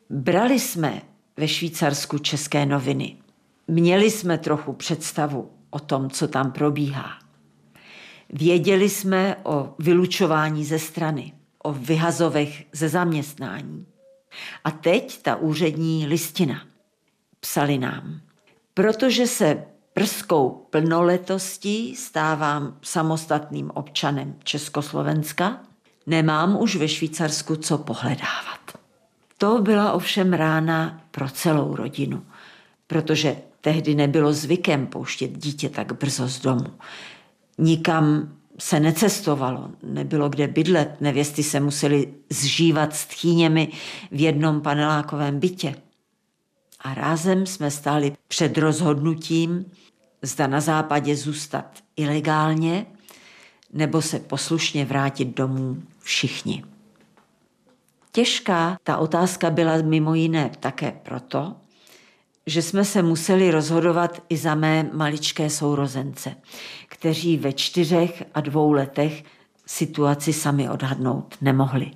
Brali jsme ve Švýcarsku české noviny. Měli jsme trochu představu o tom, co tam probíhá. Věděli jsme o vylučování ze strany, o vyhazovech ze zaměstnání. A teď ta úřední listina. Psali nám. Protože se brzkou plnoletostí stávám samostatným občanem Československa, nemám už ve Švýcarsku co pohledávat. To byla ovšem rána pro celou rodinu, protože tehdy nebylo zvykem pouštět dítě tak brzo z domu. Nikam se necestovalo, nebylo kde bydlet, nevěsty se musely zžívat s tchýněmi v jednom panelákovém bytě. A rázem jsme stáli před rozhodnutím, zda na západě zůstat ilegálně, nebo se poslušně vrátit domů všichni. Těžká ta otázka byla mimo jiné také proto, že jsme se museli rozhodovat i za mé maličké sourozence, kteří ve 4 a 2 letech situaci sami odhadnout nemohli.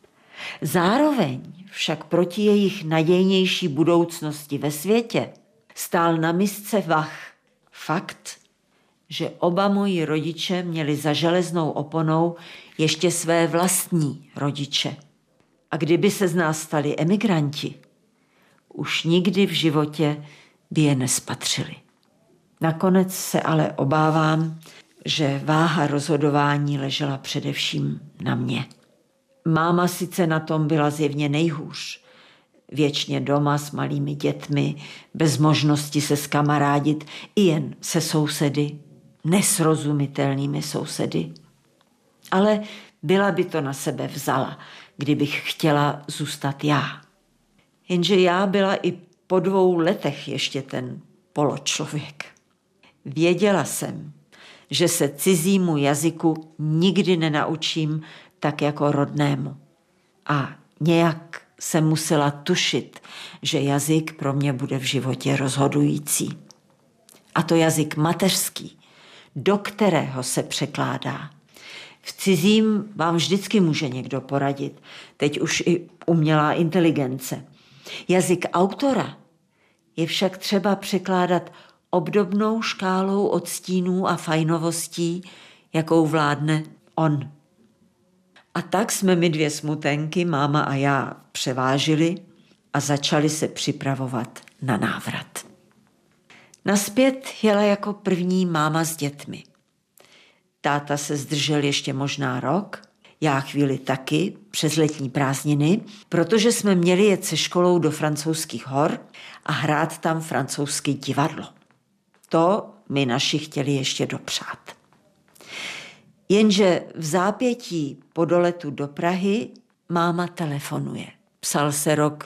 Zároveň však proti jejich nadějnější budoucnosti ve světě stál na misce vah fakt, že oba moji rodiče měli za železnou oponou ještě své vlastní rodiče. A kdyby se z nás stali emigranti, už nikdy v životě by je nespatřili. Nakonec se ale obávám, že váha rozhodování ležela především na mě. Máma sice na tom byla zjevně nejhůř. Věčně doma s malými dětmi, bez možnosti se skamarádit i jen se sousedy, nesrozumitelnými sousedy. Ale byla by to na sebe vzala, kdybych chtěla zůstat já. Jenže já byla i po 2 letech ještě ten poločlověk. Věděla jsem, že se cizímu jazyku nikdy nenaučím tak jako rodnému. A nějak jsem musela tušit, že jazyk pro mě bude v životě rozhodující. A to jazyk mateřský, do kterého se překládá. V cizím vám vždycky může někdo poradit, teď už i umělá inteligence. Jazyk autora je však třeba překládat obdobnou škálou odstínů a fajnovostí, jakou vládne on. A tak jsme my 2 smutenky, máma a já, převážili a začali se připravovat na návrat. Nazpět jela jako první máma s dětmi. Táta se zdržel ještě možná rok, já chvíli taky, přes letní prázdniny, protože jsme měli jet se školou do francouzských hor a hrát tam francouzské divadlo. To my naši chtěli ještě dopřát. Jenže v zápětí po doletu do Prahy máma telefonuje. Psal se rok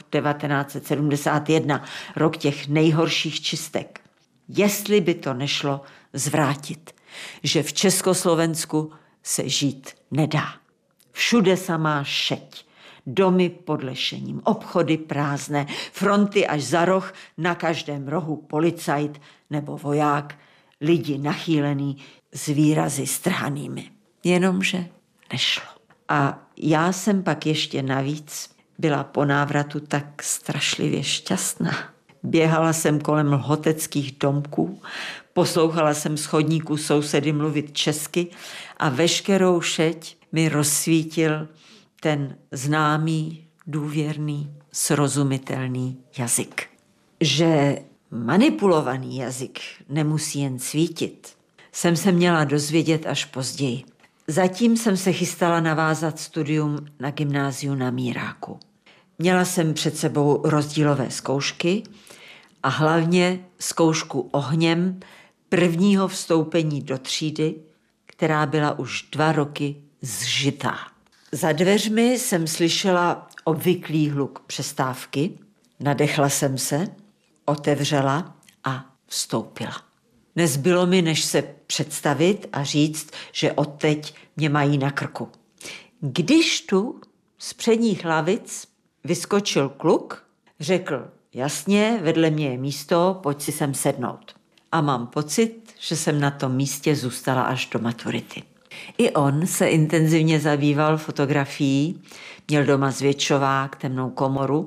1971, rok těch nejhorších čistek. Jestli by to nešlo zvrátit, že v Československu se žít nedá. Všude samá šeť, domy pod lešením, obchody prázdné, fronty až za roh, na každém rohu policajt nebo voják, lidi nachýlený s výrazy strhanými. Jenomže nešlo. A já jsem pak ještě navíc byla po návratu tak strašlivě šťastná. Běhala jsem kolem lhoteckých domků, poslouchala jsem z chodníků sousedy mluvit česky a veškerou šeť mi rozsvítil ten známý, důvěrný, srozumitelný jazyk. Že manipulovaný jazyk nemusí jen svítit, jsem se měla dozvědět až později. Zatím jsem se chystala navázat studium na gymnáziu na Míráku. Měla jsem před sebou rozdílové zkoušky a hlavně zkoušku ohněm prvního vstoupení do třídy, která byla už 2 roky zžitá. Za dveřmi jsem slyšela obvyklý hluk přestávky, nadechla jsem se, otevřela a vstoupila. Nezbylo mi, než se představit a říct, že odteď mě mají na krku. Když tu z předních lavic vyskočil kluk, řekl, jasně, vedle mě je místo, pojď si sem sednout. A mám pocit, že jsem na tom místě zůstala až do maturity. I on se intenzivně zabýval fotografií, měl doma zvětšovák, temnou komoru,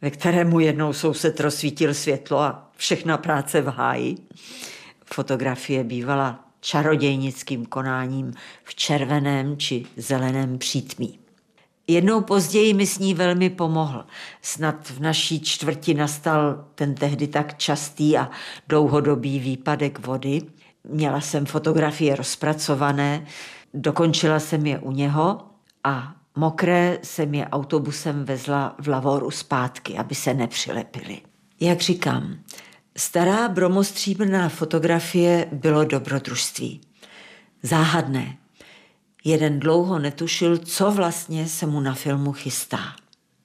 ve kterému jednou soused rozsvítil světlo a všechna práce v háji. Fotografie bývala čarodějnickým konáním v červeném či zeleném přítmí. Jednou později mi s ní velmi pomohl. Snad v naší čtvrti nastal ten tehdy tak častý a dlouhodobý výpadek vody. Měla jsem fotografie rozpracované, dokončila jsem je u něho a mokré jsem je autobusem vezla v lavoru zpátky, aby se nepřilepily. Jak říkám, stará bromostříbrná fotografie bylo dobrodružství. Záhadné. Jeden dlouho netušil, co vlastně se mu na filmu chystá.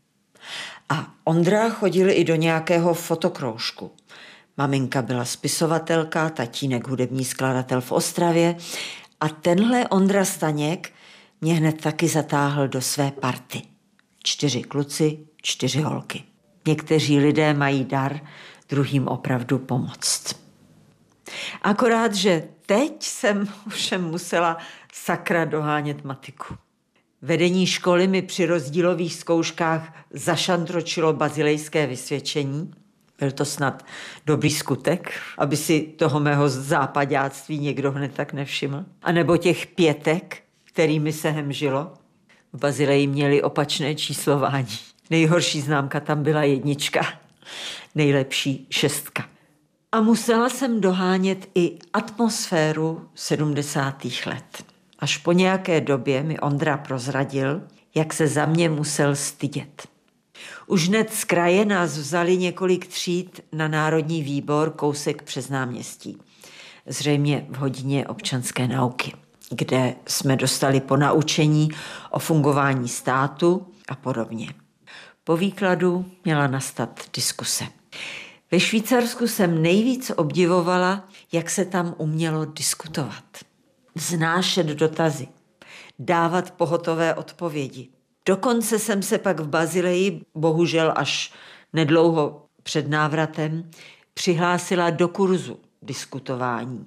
A Ondra chodil i do nějakého fotokroužku. Maminka byla spisovatelka, tatínek hudební skladatel v Ostravě a tenhle Ondra Staněk mě hned taky zatáhl do své party. 4 kluci, 4 holky. Někteří lidé mají dar druhým opravdu pomoct. Akorát, že teď jsem všem musela sakra dohánět matiku. Vedení školy mi při rozdílových zkouškách zašantročilo bazilejské vysvědčení. Byl to snad dobrý skutek, aby si toho mého zápaďáctví někdo hned tak nevšiml. A nebo těch 5, kterými se hemžilo. V Bazileji měli opačné číslování. Nejhorší známka tam byla 1, nejlepší 6. A musela jsem dohánět i atmosféru 70. let. Až po nějaké době mi Ondra prozradil, jak se za mě musel stydět. Už hned z kraje nás vzali několik tříd na Národní výbor kousek přes náměstí. Zřejmě v hodině občanské nauky, kde jsme dostali ponaučení o fungování státu a podobně. Po výkladu měla nastat diskuse. Ve Švýcarsku jsem nejvíc obdivovala, jak se tam umělo diskutovat. Vznášet dotazy, dávat pohotové odpovědi. Dokonce jsem se pak v Bazileji, bohužel až nedlouho před návratem, přihlásila do kurzu diskutování.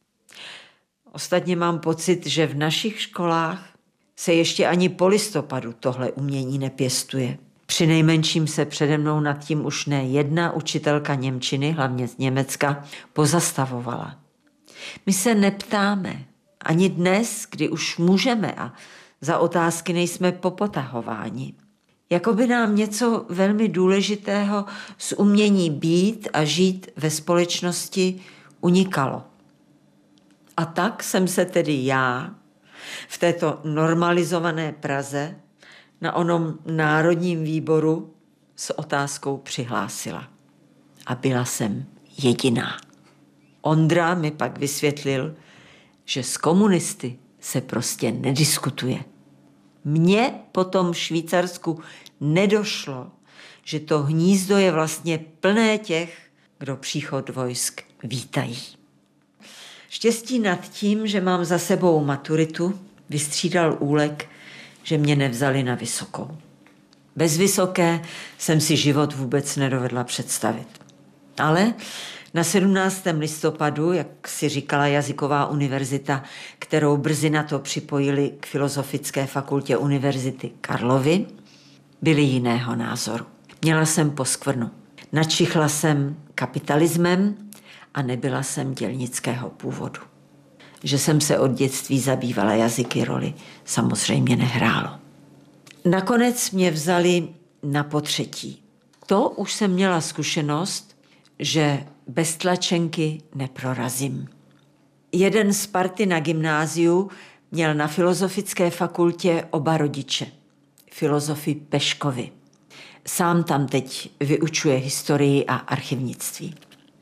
Ostatně mám pocit, že v našich školách se ještě ani po listopadu tohle umění nepěstuje. Přinejmenším se přede mnou nad tím už ne jedna učitelka němčiny, hlavně z Německa, pozastavovala. My se neptáme, ani dnes, kdy už můžeme a za otázky nejsme popotahováni. Jakoby nám něco velmi důležitého z umění být a žít ve společnosti unikalo. A tak jsem se tedy já v této normalizované Praze na onom Národním výboru s otázkou přihlásila. A byla jsem jediná. Ondra mi pak vysvětlil, že s komunisty se prostě nediskutuje. Mně po tom Švýcarsku nedošlo, že to hnízdo je vlastně plné těch, kdo příchod vojsk vítají. Štěstí nad tím, že mám za sebou maturitu, vystřídal úlek, že mě nevzali na vysokou. Bez vysoké jsem si život vůbec nedovedla představit. Ale na 17. listopadu, jak si říkala jazyková univerzita, kterou brzy na to připojili k Filozofické fakultě Univerzity Karlovy, byli jiného názoru. Měla jsem poskvrnu. Načichla jsem kapitalismem a nebyla jsem dělnického původu. Že jsem se od dětství zabývala jazyky, roli samozřejmě nehrálo. Nakonec mě vzali na potřetí. To už jsem měla zkušenost, že bez tlačenky neprorazím. Jeden z party na gymnáziu měl na Filozofické fakultě oba rodiče, filozofy Peškovi. Sám tam teď vyučuje historii a archivnictví.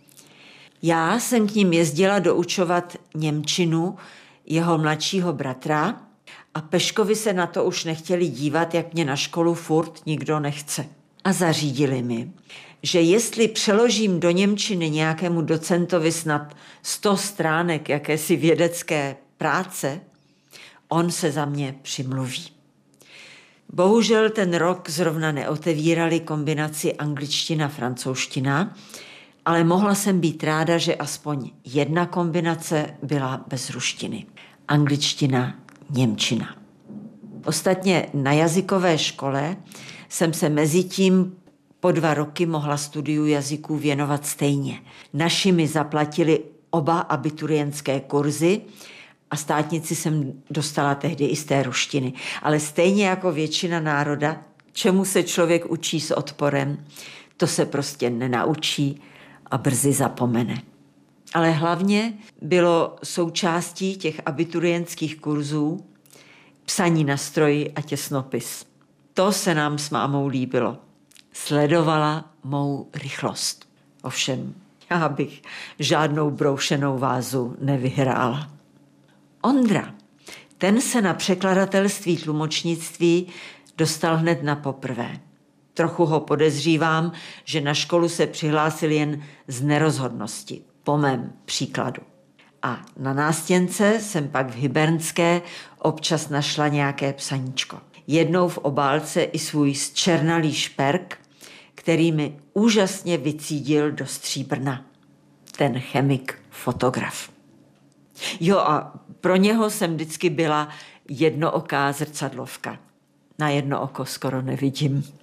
Já jsem k ním jezdila doučovat němčinu jeho mladšího bratra a Peškovi se na to už nechtěli dívat, jak mě na školu furt nikdo nechce. A zařídili mi, že jestli přeložím do němčiny nějakému docentovi snad 100 stránek jakési vědecké práce, on se za mě přimluví. Bohužel ten rok zrovna neotevírali kombinaci angličtina-francouzština, ale mohla jsem být ráda, že aspoň jedna kombinace byla bez ruštiny. Angličtina, němčina. Ostatně na jazykové škole jsem se mezitím po 2 roky mohla studiu jazyků věnovat stejně. Naši mi zaplatili oba abiturientské kurzy a státnici jsem dostala tehdy i z té ruštiny. Ale stejně jako většina národa, čemu se člověk učí s odporem, to se prostě nenaučí a brzy zapomene. Ale hlavně bylo součástí těch abiturientských kurzů psaní na stroji a těsnopis. To se nám s mámou líbilo. Sledovala mou rychlost. Ovšem, já bych žádnou broušenou vázu nevyhrála. Ondra, ten se na překladatelství tlumočnictví dostal hned na poprvé. Trochu ho podezřívám, že na školu se přihlásil jen z nerozhodnosti, po mém příkladu. A na nástěnce jsem pak v Hybernské občas našla nějaké psaníčko. Jednou v obálce i svůj zčernalý šperk, který mi úžasně vycídil do stříbrna. Ten chemik fotograf. Jo, a pro něho jsem vždycky byla jednooká zrcadlovka. Na jedno oko skoro nevidím.